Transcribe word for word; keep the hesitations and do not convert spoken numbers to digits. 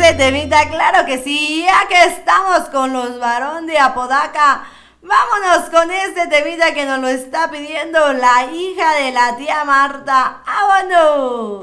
este temita, claro que sí, ya que estamos con los varón de Apodaca, vámonos con este temita que nos lo está pidiendo la hija de la tía Marta. ¡Vámonos!